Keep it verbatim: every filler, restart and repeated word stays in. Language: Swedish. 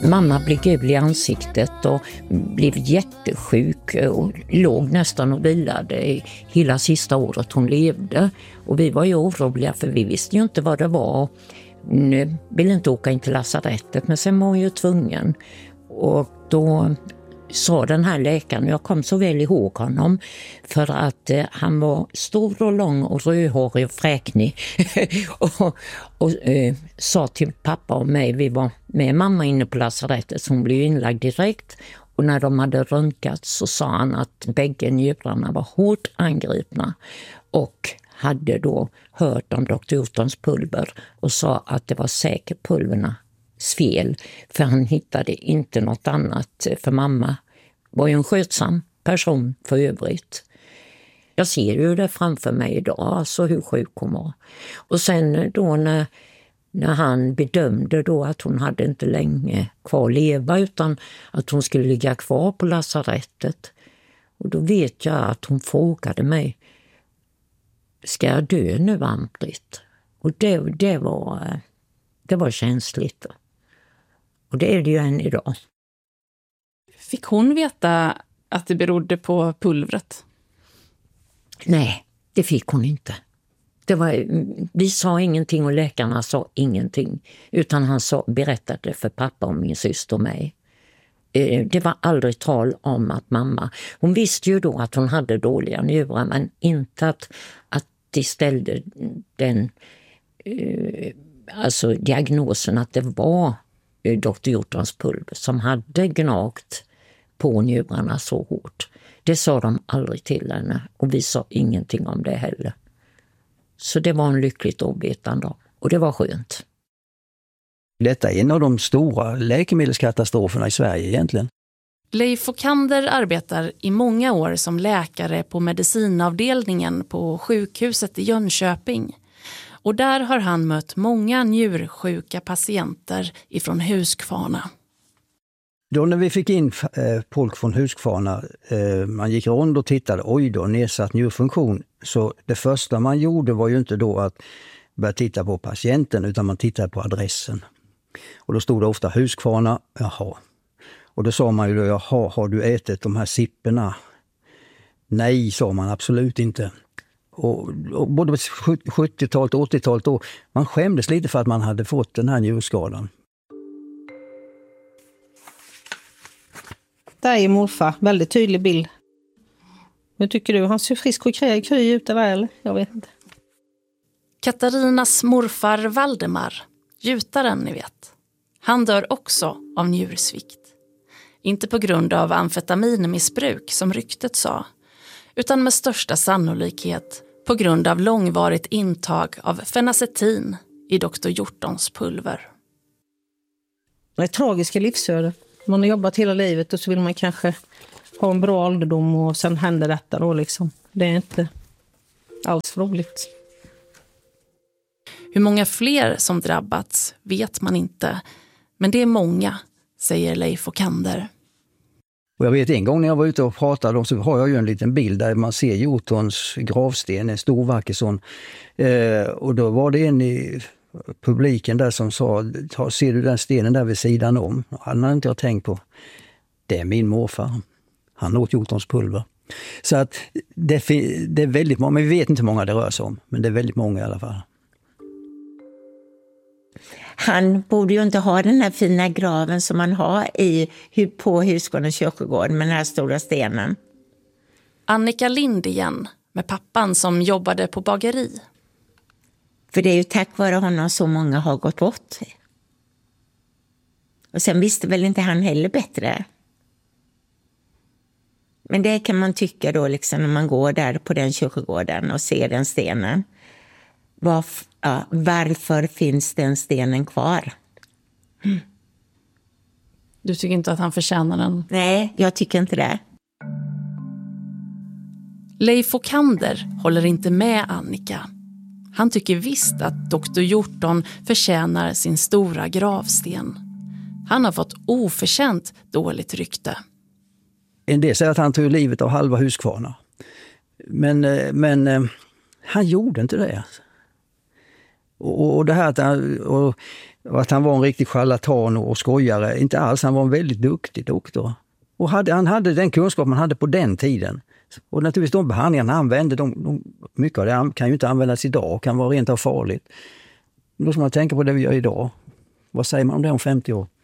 Mamma blev gul i ansiktet och blev jättesjuk och låg nästan och vilade hela sista året hon levde. Och vi var ju oroliga för vi visste ju inte vad det var. Nu ville inte åka in till lasarettet men sen var hon ju tvungen. Och då sa den här läkaren, jag kom så väl ihåg honom för att eh, han var stor och lång och rödhårig och fräknig och, och eh, sa till pappa och mig, vi var med mamma inne på lasarettet så hon blev inlagd direkt och när de hade röntgat så sa han att bägge njurarna var hårt angripna och hade då hört om doktor Hjortons pulver och sa att det var säkert pulverna fel för han hittade inte något annat för mamma var ju en skötsam person för övrigt. Jag ser ju det framför mig idag, alltså hur sjuk hon var. Och sen då när, när han bedömde då att hon hade inte länge kvar att leva utan att hon skulle ligga kvar på lasarettet. Och då vet jag att hon frågade mig, ska jag dö nu, Ann-Britt? Och det, det, var, det var känsligt. Och det är det ju än idag. Fick hon veta att det berodde på pulvret? Nej, det fick hon inte. Det var, vi sa ingenting och läkarna sa ingenting. Utan han sa, berättade för pappa och min syster och mig. Det var aldrig tal om att mamma... Hon visste ju då att hon hade dåliga njurar men inte att, att de ställde den alltså diagnosen att det var doktor Hjortons pulver som hade gnagt på njurarna så hårt. Det sa de aldrig till henne och vi sa ingenting om det heller. Så det var en lyckligt ovetande och det var skönt. Detta är en av de stora läkemedelskatastroferna i Sverige egentligen. Leif Fokander arbetar i många år som läkare på medicinavdelningen på sjukhuset i Jönköping. Och där har han mött många njursjuka patienter ifrån Huskvarna. Då när vi fick in eh, folk från Huskvarna, eh, man gick runt och tittade, oj då, nedsatt njurfunktion. Så det första man gjorde var ju inte då att börja titta på patienten utan man tittade på adressen. Och då stod det ofta Huskvarna, jaha. Och då sa man ju då, jaha, har du ätit de här sipporna? Nej, sa man absolut inte. Och, och både sjuttiotalet och åttiotalet då, man skämdes lite för att man hade fått den här njurskadan. Där är morfar, väldigt tydlig bild. Men tycker du, han ser frisk och kry, kry ut där eller? Jag vet inte. Katarinas morfar Valdemar, gjutaren ni vet. Han dör också av njursvikt. Inte på grund av amfetaminmissbruk som ryktet sa, utan med största sannolikhet på grund av långvarigt intag av fenacetin i doktor Hjortons pulver. Det är tragiska livsöden. Man har jobbat hela livet och så vill man kanske ha en bra ålderdom och sen händer detta då liksom. Det är inte alls roligt. Hur många fler som drabbats vet man inte, men det är många, säger Leif Fokander. Och jag vet en gång när jag var ute och pratade så har jag ju en liten bild där man ser Hjortons gravsten, en stor vacker sån. Eh, och då var det en i publiken där som sa, ser du den stenen där vid sidan om? Han hade inte jag tänkt på. Det är min morfar. Han åt Hjortons pulver. Så att det, det är väldigt många, men vi vet inte hur många det rör sig om. Men det är väldigt många i alla fall. Han borde ju inte ha den här fina graven som man har i, på Huskvarnas kyrkogård med den här stora stenen. Annika Lind igen, med pappan som jobbade på bageri. För det är ju tack vare honom så många har gått bort. Och sen visste väl inte han heller bättre. Men det kan man tycka då liksom när man går där på den kyrkogården och ser den stenen. Varf- ja, varför finns den stenen kvar? Mm. Du tycker inte att han förtjänar den? Nej, jag tycker inte det. Leif Fokander håller inte med Annika. Han tycker visst att doktor Hjorton förtjänar sin stora gravsten. Han har fått oförtjänt dåligt rykte. En del säger att han tog livet av halva Huskvarna. Men, men han gjorde inte det. Och, och det här att han, och Och att han var en riktig charlatan och skojare, inte alls. Han var en väldigt duktig doktor. Och hade, han hade den kunskap man hade på den tiden. Och naturligtvis de behandlingarna han använde, de, de, mycket av det kan ju inte användas idag, kan vara rent av farligt. Då ska man tänka på det vi gör idag. Vad säger man om det om femtio år?